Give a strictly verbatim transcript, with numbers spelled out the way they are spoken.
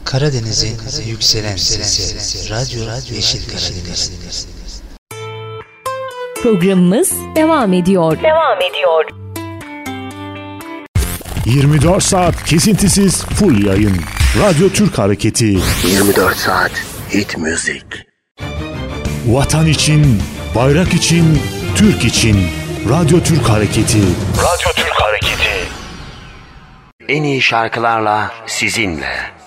Karadeniz'in yükselen sesi, Radyo Yeşil Karadeniz. Programımız devam ediyor. Devam ediyor. yirmi dört saat kesintisiz full yayın. Radyo Türk Hareketi. yirmi dört saat hit müzik. Vatan için, bayrak için, Türk için. Radyo Türk Hareketi. Radyo Türk Hareketi. En iyi şarkılarla sizinle.